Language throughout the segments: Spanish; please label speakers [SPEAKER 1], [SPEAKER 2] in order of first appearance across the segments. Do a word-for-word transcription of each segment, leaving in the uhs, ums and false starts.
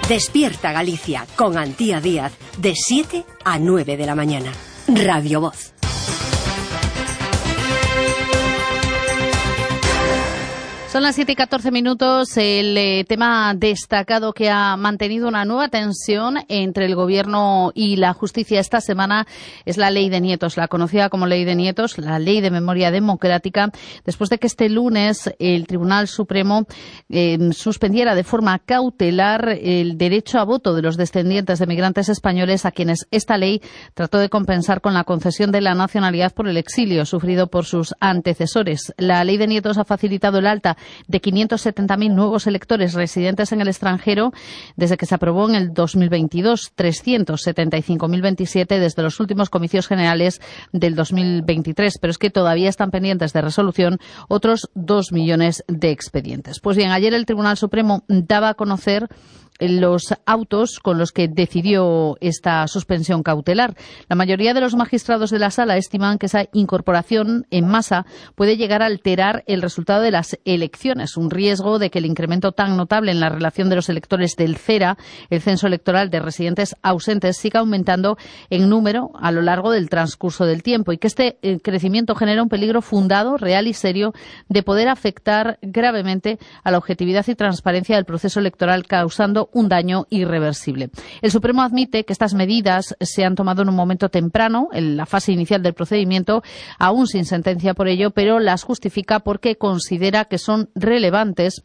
[SPEAKER 1] Despierta Galicia con Antía Díaz de siete a nueve de la mañana. Radio Voz.
[SPEAKER 2] Son las siete y catorce minutos. El eh, tema destacado que ha mantenido una nueva tensión entre el Gobierno y la Justicia esta semana es la Ley de Nietos, la conocida como Ley de Nietos, la Ley de Memoria Democrática, después de que este lunes el Tribunal Supremo eh, suspendiera de forma cautelar el derecho a voto de los descendientes de migrantes españoles a quienes esta ley trató de compensar con la concesión de la nacionalidad por el exilio sufrido por sus antecesores. La Ley de Nietos ha facilitado el alta de quinientos setenta mil nuevos electores residentes en el extranjero desde que se aprobó en el dos mil veintidós, trescientos setenta y cinco mil veintisiete desde los últimos comicios generales del dos mil veintitrés, pero es que todavía están pendientes de resolución otros dos millones de expedientes. Pues bien, ayer el Tribunal Supremo daba a conocer los autos con los que decidió esta suspensión cautelar. La mayoría de los magistrados de la sala estiman que esa incorporación en masa puede llegar a alterar el resultado de las elecciones, un riesgo de que el incremento tan notable en la relación de los electores del CERA, el censo electoral de residentes ausentes, siga aumentando en número a lo largo del transcurso del tiempo y que este eh, crecimiento genera un peligro fundado, real y serio de poder afectar gravemente a la objetividad y transparencia del proceso electoral, causando un daño irreversible. El Supremo admite que estas medidas se han tomado en un momento temprano, en la fase inicial del procedimiento, aún sin sentencia por ello, pero las justifica porque considera que son relevantes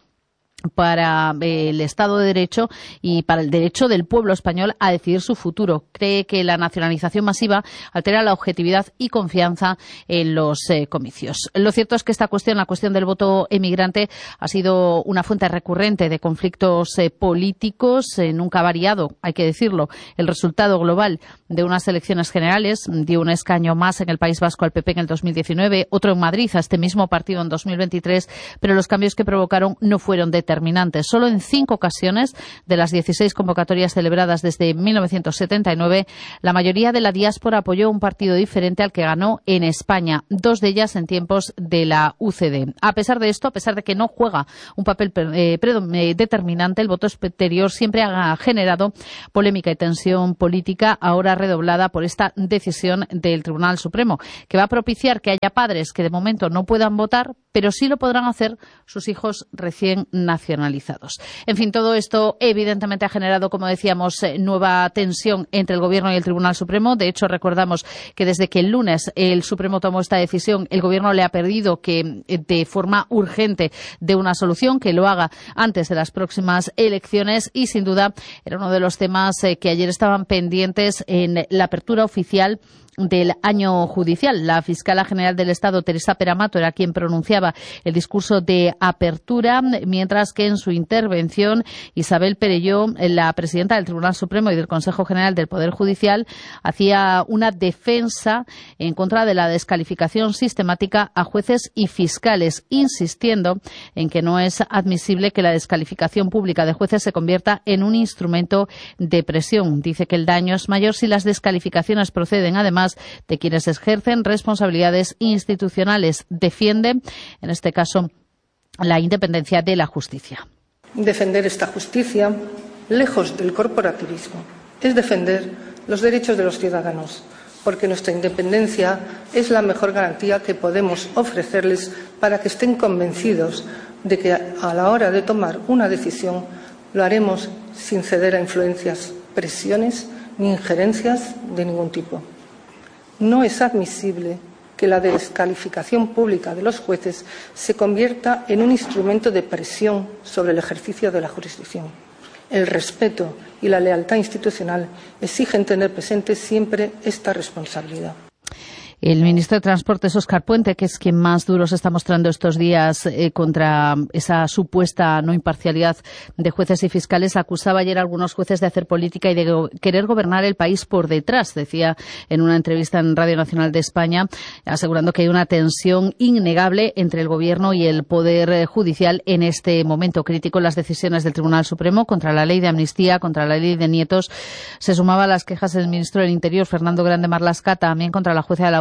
[SPEAKER 2] para el Estado de Derecho y para el derecho del pueblo español a decidir su futuro. Cree que la nacionalización masiva altera la objetividad y confianza en los eh, comicios. Lo cierto es que esta cuestión, la cuestión del voto emigrante, ha sido una fuente recurrente de conflictos eh, políticos. Eh, nunca ha variado, hay que decirlo, el resultado global de unas elecciones generales. Dio un escaño más en el País Vasco al P P en el dos mil diecinueve, otro en Madrid a este mismo partido en dos mil veintitrés, pero los cambios que provocaron no fueron de determinantes. Solo en cinco ocasiones de las dieciséis convocatorias celebradas desde mil novecientos setenta y nueve, la mayoría de la diáspora apoyó un partido diferente al que ganó en España, dos de ellas en tiempos de la U C D. A pesar de esto, a pesar de que no juega un papel eh, eh, determinante, el voto exterior siempre ha generado polémica y tensión política, ahora redoblada por esta decisión del Tribunal Supremo, que va a propiciar que haya padres que de momento no puedan votar, pero sí lo podrán hacer sus hijos recién nacionalizados. En fin, todo esto evidentemente ha generado, como decíamos, nueva tensión entre el Gobierno y el Tribunal Supremo. De hecho, recordamos que desde que el lunes el Supremo tomó esta decisión, el Gobierno le ha pedido que de forma urgente dé una solución, que lo haga antes de las próximas elecciones y, sin duda, era uno de los temas que ayer estaban pendientes en la apertura oficial del año judicial. La fiscala general del Estado, Teresa Peramato, era quien pronunciaba el discurso de apertura, mientras que en su intervención Isabel Perelló, la presidenta del Tribunal Supremo y del Consejo General del Poder Judicial, hacía una defensa en contra de la descalificación sistemática a jueces y fiscales, insistiendo en que no es admisible que la descalificación pública de jueces se convierta en un instrumento de presión. Dice que el daño es mayor si las descalificaciones proceden, además, de quienes ejercen responsabilidades institucionales. Defiende, en este caso, la independencia de la justicia.
[SPEAKER 3] Defender esta justicia, lejos del corporativismo, es defender los derechos de los ciudadanos, porque nuestra independencia es la mejor garantía que podemos ofrecerles para que estén convencidos de que a la hora de tomar una decisión lo haremos sin ceder a influencias, presiones ni injerencias de ningún tipo. No es admisible que la descalificación pública de los jueces se convierta en un instrumento de presión sobre el ejercicio de la jurisdicción. El respeto y la lealtad institucional exigen tener presente siempre esta responsabilidad.
[SPEAKER 2] El ministro de Transportes, Óscar Puente, que es quien más duro se está mostrando estos días eh, contra esa supuesta no imparcialidad de jueces y fiscales, acusaba ayer a algunos jueces de hacer política y de go- querer gobernar el país por detrás, decía en una entrevista en Radio Nacional de España, asegurando que hay una tensión innegable entre el Gobierno y el Poder Judicial en este momento. Criticó las decisiones del Tribunal Supremo contra la ley de amnistía, contra la ley de nietos. Se sumaba a las quejas del ministro del Interior, Fernando Grande Marlaska, también contra la jueza de la Audiencia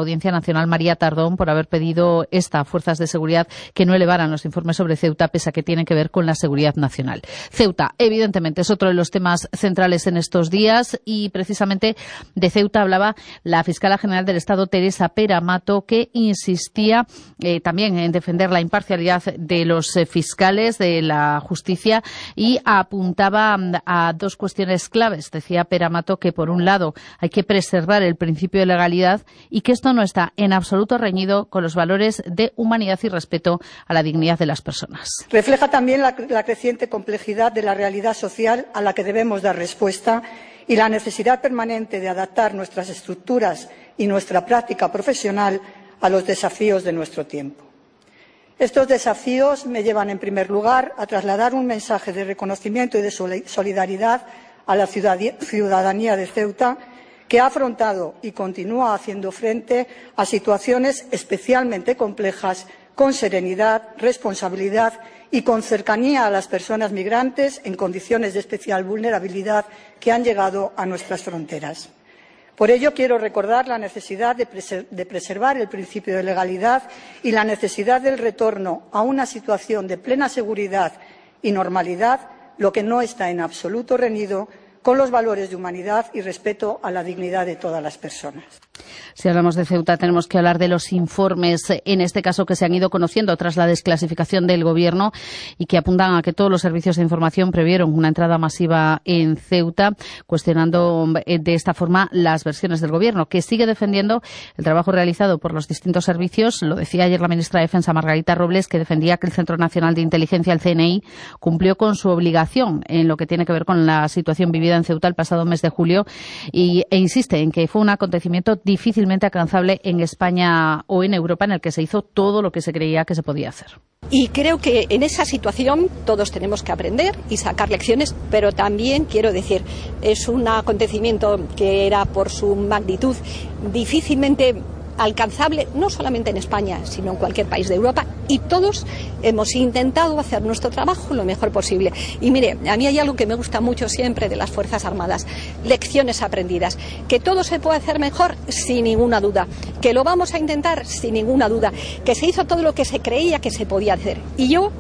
[SPEAKER 2] Audiencia Nacional, María Tardón, por haber pedido esta a fuerzas de seguridad que no elevaran los informes sobre Ceuta, pese a que tienen que ver con la seguridad nacional. Ceuta, evidentemente, es otro de los temas centrales en estos días y precisamente de Ceuta hablaba la fiscala general del Estado, Teresa Pera-Mato, que insistía eh, también en defender la imparcialidad de los eh, fiscales de la justicia y apuntaba a dos cuestiones claves. Decía Pera-Mato que, por un lado, hay que preservar el principio de legalidad y que esto no está en absoluto reñido con los valores de humanidad y respeto a la dignidad de las personas.
[SPEAKER 4] Refleja también la, la creciente complejidad de la realidad social a la que debemos dar respuesta y la necesidad permanente de adaptar nuestras estructuras y nuestra práctica profesional a los desafíos de nuestro tiempo. Estos desafíos me llevan, en primer lugar, a trasladar un mensaje de reconocimiento y de solidaridad a la ciudadanía de Ceuta, que ha afrontado y continúa haciendo frente a situaciones especialmente complejas con serenidad, responsabilidad y con cercanía a las personas migrantes en condiciones de especial vulnerabilidad que han llegado a nuestras fronteras. Por ello, quiero recordar la necesidad de, preser- de preservar el principio de legalidad y la necesidad del retorno a una situación de plena seguridad y normalidad, lo que no está en absoluto reñido con los valores de humanidad y respeto a la dignidad de todas las personas.
[SPEAKER 2] Si hablamos de Ceuta, tenemos que hablar de los informes, en este caso, que se han ido conociendo tras la desclasificación del Gobierno y que apuntan a que todos los servicios de información previeron una entrada masiva en Ceuta, cuestionando de esta forma las versiones del Gobierno, que sigue defendiendo el trabajo realizado por los distintos servicios. Lo decía ayer la ministra de Defensa, Margarita Robles, que defendía que el Centro Nacional de Inteligencia, el C N I, cumplió con su obligación en lo que tiene que ver con la situación vivida en Ceuta el pasado mes de julio y, e insiste en que fue un acontecimiento difícilmente alcanzable en España o en Europa, en el que se hizo todo lo que se creía que se podía hacer.
[SPEAKER 5] Y creo que en esa situación todos tenemos que aprender y sacar lecciones, pero también quiero decir, es un acontecimiento que era, por su magnitud, difícilmente alcanzable, no solamente en España, sino en cualquier país de Europa, y todos hemos intentado hacer nuestro trabajo lo mejor posible. Y mire, a mí hay algo que me gusta mucho siempre de las Fuerzas Armadas: lecciones aprendidas. Que todo se puede hacer mejor, sin ninguna duda. Que lo vamos a intentar, sin ninguna duda. Que se hizo todo lo que se creía que se podía hacer. Y yo...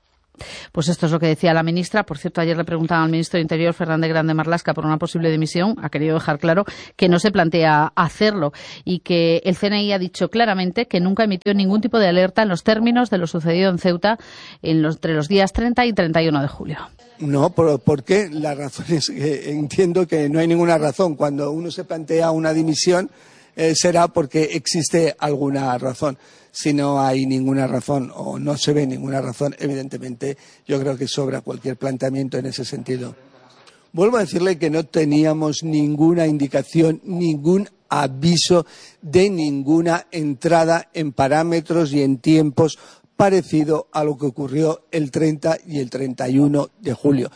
[SPEAKER 2] Pues esto es lo que decía la ministra. Por cierto, ayer le preguntaban al ministro de Interior, Fernández Grande Marlaska, por una posible dimisión. Ha querido dejar claro que no se plantea hacerlo y que el C N I ha dicho claramente que nunca emitió ningún tipo de alerta en los términos de lo sucedido en Ceuta en los, entre los días treinta y treinta y uno de julio.
[SPEAKER 6] No, ¿por, ¿por qué? La razón es que entiendo que no hay ninguna razón. Cuando uno se plantea una dimisión, eh, será porque existe alguna razón. Si no hay ninguna razón o no se ve ninguna razón, evidentemente yo creo que sobra cualquier planteamiento en ese sentido. Vuelvo a decirle que no teníamos ninguna indicación, ningún aviso de ninguna entrada en parámetros y en tiempos parecido a lo que ocurrió el treinta y el treinta y uno de julio.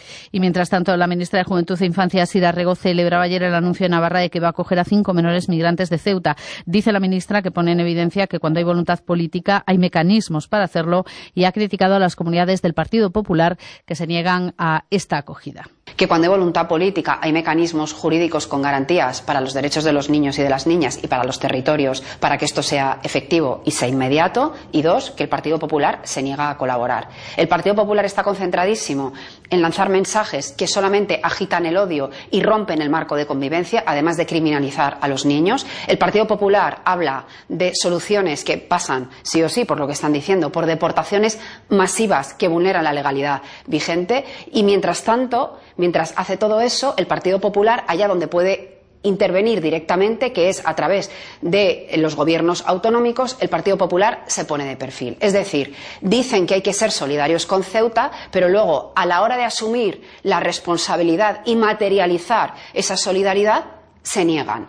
[SPEAKER 2] Y mientras tanto, la ministra de Juventud e Infancia, Sira Rego, celebraba ayer el anuncio en Navarra de que va a acoger a cinco menores migrantes de Ceuta. Dice la ministra que pone en evidencia que cuando hay voluntad política hay mecanismos para hacerlo y ha criticado a las comunidades del Partido Popular que se niegan a esta acogida.
[SPEAKER 7] Que cuando hay voluntad política hay mecanismos jurídicos con garantías para los derechos de los niños y de las niñas y para los territorios para que esto sea efectivo y sea inmediato. Y dos, que el Partido Popular se niega a colaborar. El Partido Popular está concentradísimo en lanzar mensajes que solamente agitan el odio y rompen el marco de convivencia, además de criminalizar a los niños. El Partido Popular habla de soluciones que pasan, sí o sí, por lo que están diciendo, por deportaciones masivas que vulneran la legalidad vigente. Y mientras tanto, mientras hace todo eso, el Partido Popular, allá donde puede intervenir directamente, que es a través de los gobiernos autonómicos, el Partido Popular se pone de perfil. Es decir, dicen que hay que ser solidarios con Ceuta, pero luego, a la hora de asumir la responsabilidad y materializar esa solidaridad, se niegan.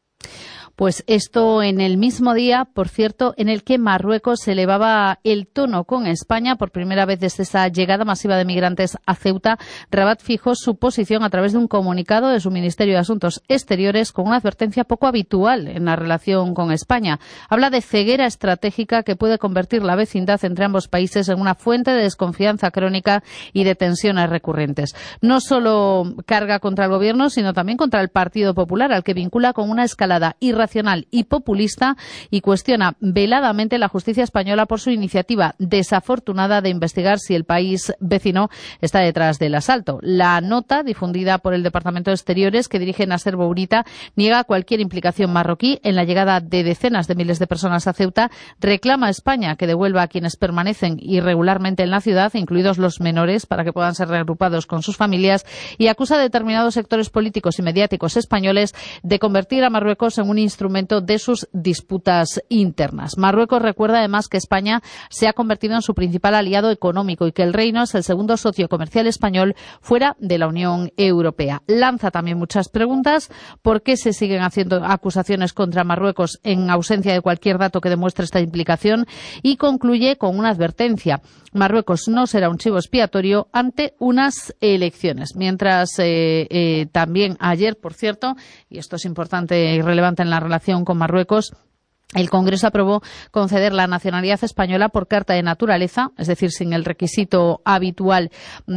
[SPEAKER 2] Pues esto en el mismo día, por cierto, en el que Marruecos elevaba el tono con España por primera vez desde esa llegada masiva de migrantes a Ceuta. Rabat fijó su posición a través de un comunicado de su Ministerio de Asuntos Exteriores con una advertencia poco habitual en la relación con España. Habla de ceguera estratégica que puede convertir la vecindad entre ambos países en una fuente de desconfianza crónica y de tensiones recurrentes. No solo carga contra el Gobierno, sino también contra el Partido Popular, al que vincula con una escalada irracional irracional y populista y cuestiona veladamente la justicia española por su iniciativa desafortunada de investigar si el país vecino está detrás del asalto. La nota, difundida por el Departamento de Exteriores que dirige Nasser Bourita, niega cualquier implicación marroquí en la llegada de decenas de miles de personas a Ceuta, reclama a España que devuelva a quienes permanecen irregularmente en la ciudad, incluidos los menores, para que puedan ser reagrupados con sus familias, y acusa a determinados sectores políticos y mediáticos españoles de convertir a Marruecos en un instrumento de sus disputas internas. Marruecos recuerda además que España se ha convertido en su principal aliado económico y que el reino es el segundo socio comercial español fuera de la Unión Europea. Lanza también muchas preguntas. ¿Por qué se siguen haciendo acusaciones contra Marruecos en ausencia de cualquier dato que demuestre esta implicación? Y concluye con una advertencia. Marruecos no será un chivo expiatorio ante unas elecciones. Mientras eh, eh, también ayer, por cierto, y esto es importante y relevante en la relación con Marruecos, el Congreso aprobó conceder la nacionalidad española por carta de naturaleza, es decir, sin el requisito habitual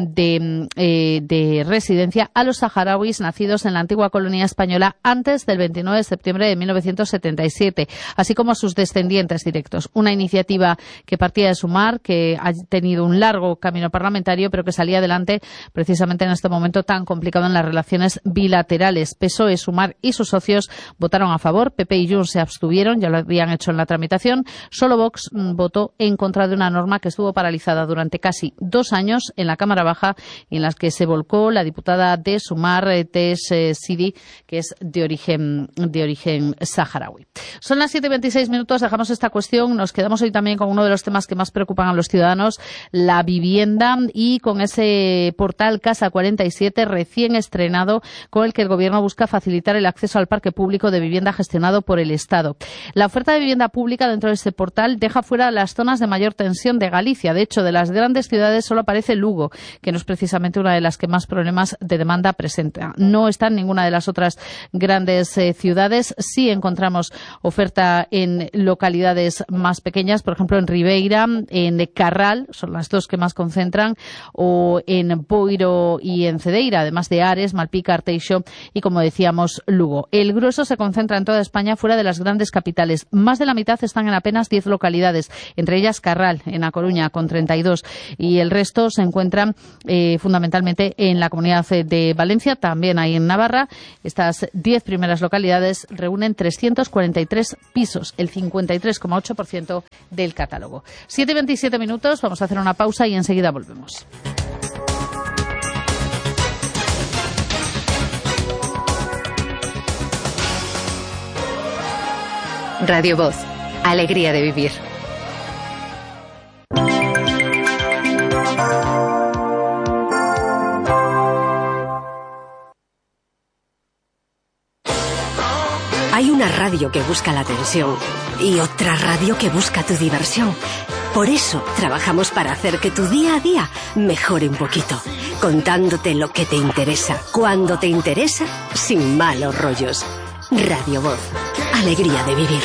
[SPEAKER 2] de, eh, de residencia, a los saharauis nacidos en la antigua colonia española antes del veintinueve de septiembre de mil novecientos setenta y siete, así como a sus descendientes directos. Una iniciativa que partía de Sumar, que ha tenido un largo camino parlamentario, pero que salía adelante precisamente en este momento tan complicado en las relaciones bilaterales. P S O E, Sumar y sus socios votaron a favor, P P y Junts se abstuvieron, ya lo habían hecho en la tramitación. Solo Vox mm, votó en contra de una norma que estuvo paralizada durante casi dos años en la Cámara Baja y en las que se volcó la diputada de Sumar, eh, Tess eh, Sidi, que es de origen, de origen saharaui. Son las siete y veintiséis minutos, dejamos esta cuestión, nos quedamos hoy también con uno de los temas que más preocupan a los ciudadanos, la vivienda, y con ese portal Casa cuarenta y siete recién estrenado, con el que el Gobierno busca facilitar el acceso al parque público de vivienda gestionado por el Estado. La La oferta de vivienda pública dentro de este portal deja fuera las zonas de mayor tensión de Galicia. De hecho, de las grandes ciudades solo aparece Lugo, que no es precisamente una de las que más problemas de demanda presenta. No está en ninguna de las otras grandes eh, ciudades. Sí encontramos oferta en localidades más pequeñas, por ejemplo en Ribeira, en Carral, son las dos que más concentran, o en Boiro y en Cedeira, además de Ares, Malpica, Arteixo y, como decíamos, Lugo. El grueso se concentra en toda España fuera de las grandes capitales. Más de la mitad están en apenas diez localidades, entre ellas Carral, en A Coruña, con treinta y dos, y el resto se encuentran eh, fundamentalmente en la Comunidad de Valencia, también hay en Navarra. Estas diez primeras localidades reúnen trescientos cuarenta y tres pisos, el cincuenta y tres coma ocho por ciento del catálogo. siete y veintisiete minutos, vamos a hacer una pausa y enseguida volvemos.
[SPEAKER 1] Radio Voz, alegría de vivir. Hay una radio que busca la atención y otra radio que busca tu diversión. Por eso trabajamos para hacer que tu día a día mejore un poquito, contándote lo que te interesa, cuando te interesa, sin malos rollos. Radio Voz, alegría de vivir.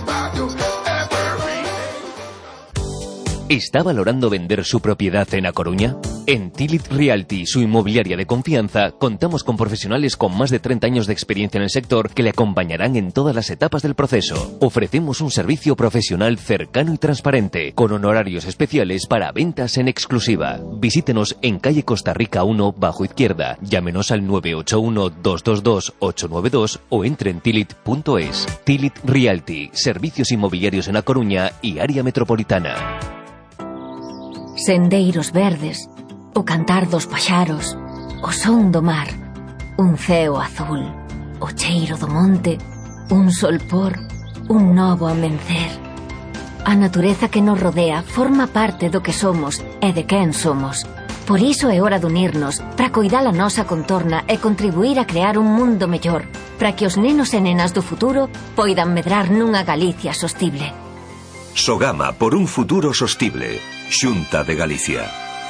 [SPEAKER 8] ¿Está valorando vender su propiedad en A Coruña? En Tilit Realty, su inmobiliaria de confianza, contamos con profesionales con más de treinta años de experiencia en el sector que le acompañarán en todas las etapas del proceso. Ofrecemos un servicio profesional cercano y transparente, con honorarios especiales para ventas en exclusiva. Visítenos en calle Costa Rica uno, bajo izquierda. Llámenos al nueve ocho uno, dos dos dos, ocho nueve dos o entre en tilit punto es. Tilit Realty, servicios inmobiliarios en A Coruña y área metropolitana.
[SPEAKER 9] Sendeiros verdes, o cantar dos paxaros, o son do mar, un ceo azul, o cheiro do monte, un solpor, un novo amencer. A natureza que nos rodea forma parte do que somos e de quen somos. Por iso é hora de unirnos para coidar a nosa contorna e contribuir a crear un mundo mellor, para que os nenos e nenas do futuro poidan medrar nunha Galicia sostible.
[SPEAKER 10] Sogama por un futuro sostible. Xunta de Galicia.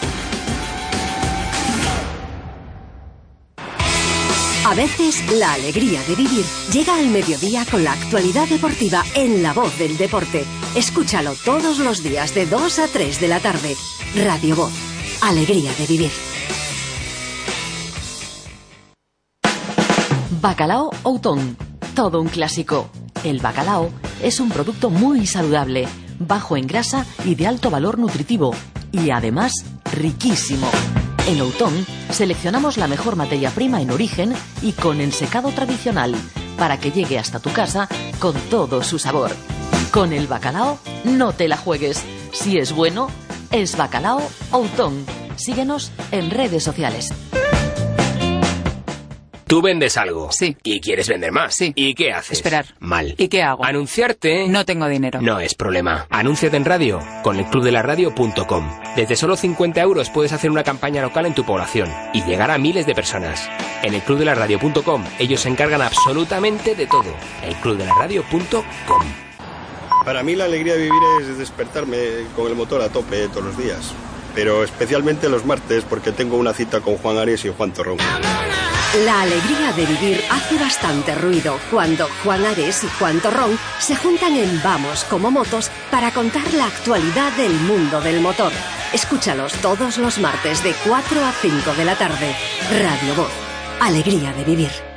[SPEAKER 1] A veces la alegría de vivir llega al mediodía con la actualidad deportiva en La Voz del Deporte. Escúchalo todos los días de dos a tres de la tarde. Radio Voz, alegría de vivir.
[SPEAKER 11] Bacalao Outón, todo un clásico. El bacalao es un producto muy saludable, bajo en grasa y de alto valor nutritivo, y además riquísimo. En Outón seleccionamos la mejor materia prima en origen y con ensecado tradicional, para que llegue hasta tu casa con todo su sabor. Con el bacalao no te la juegues. Si es bueno, es bacalao Outón. Síguenos en redes sociales.
[SPEAKER 12] Tú vendes algo.
[SPEAKER 13] Sí.
[SPEAKER 12] Y quieres vender más.
[SPEAKER 13] Sí.
[SPEAKER 12] ¿Y qué haces?
[SPEAKER 13] Esperar.
[SPEAKER 12] Mal.
[SPEAKER 13] ¿Y qué hago?
[SPEAKER 12] Anunciarte.
[SPEAKER 13] No tengo dinero.
[SPEAKER 12] No es problema. Anúnciate en radio con el club de la radio punto com. Desde solo cincuenta euros puedes hacer una campaña local en tu población y llegar a miles de personas. En el club de la radio punto com ellos se encargan absolutamente de todo. el club de la radio punto com.
[SPEAKER 14] Para mí la alegría de vivir es despertarme con el motor a tope todos los días. Pero especialmente los martes porque tengo una cita con Juan Ares y Juan Torrón.
[SPEAKER 1] La alegría de vivir hace bastante ruido cuando Juan Ares y Juan Torrón se juntan en Vamos como Motos para contar la actualidad del mundo del motor. Escúchalos todos los martes de cuatro a cinco de la tarde. Radio Voz. Alegría de vivir.